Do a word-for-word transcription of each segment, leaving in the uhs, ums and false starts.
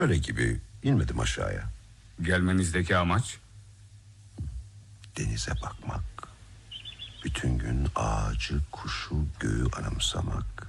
Öyle gibi inmedim aşağıya. Gelmenizdeki amaç? Denize bakmak. Bütün gün ağacı, kuşu, göğü anımsamak.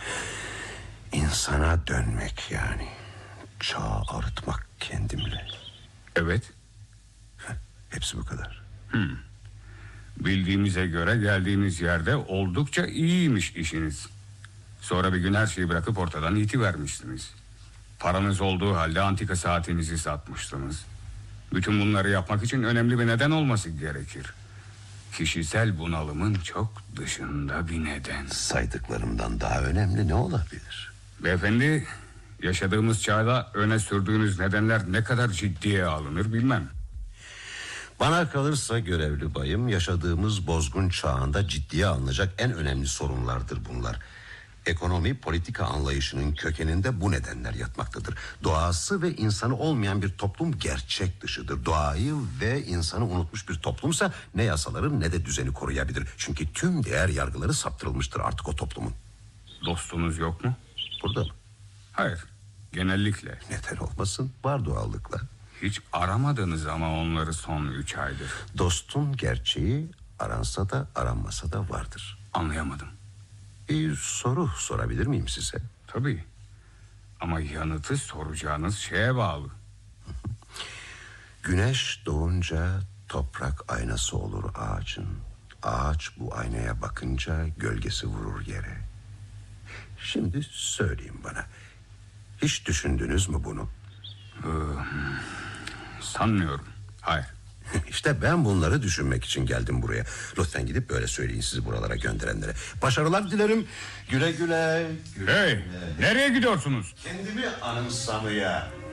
İnsana dönmek yani. Çağı arıtmak kendimle. Evet. Hepsi bu kadar. Hmm. Bildiğimize göre geldiğiniz yerde oldukça iyiymiş işiniz. Sonra bir gün her şeyi bırakıp ortadan itivermişsiniz. Paranız olduğu halde antika saatinizi satmıştınız. Bütün bunları yapmak için önemli bir neden olması gerekir. Kişisel bunalımın çok dışında bir neden. Saydıklarımdan daha önemli ne olabilir? Beyefendi, yaşadığımız çağda öne sürdüğünüz nedenler ne kadar ciddiye alınır bilmem. Bana kalırsa görevli bayım, yaşadığımız bozgun çağında ciddiye alınacak en önemli sorunlardır bunlar. Ekonomi politika anlayışının kökeninde bu nedenler yatmaktadır. Doğası ve insanı olmayan bir toplum gerçek dışıdır. Doğayı ve insanı unutmuş bir toplumsa ne yasaları ne de düzeni koruyabilir. Çünkü tüm değer yargıları saptırılmıştır artık o toplumun. Dostunuz yok mu? Burada mı? Hayır, genellikle. Neden olmasın, var doğallıkla. Hiç aramadınız ama onları son üç aydır. Dostun gerçeği aransa da aranmasa da vardır. Anlayamadım. Bir soru sorabilir miyim size? Tabii. Ama yanıtı soracağınız şeye bağlı. Güneş doğunca toprak aynası olur ağacın. Ağaç bu aynaya bakınca gölgesi vurur yere. Şimdi söyleyin bana. Hiç düşündünüz mü bunu? Ee, sanmıyorum. Hayır. İşte ben bunları düşünmek için geldim buraya. Lütfen gidip böyle söyleyin sizi buralara gönderenlere. Başarılar dilerim. Güle güle. güle Hey, güle. nereye gidiyorsunuz? Kendimi anımsamaya.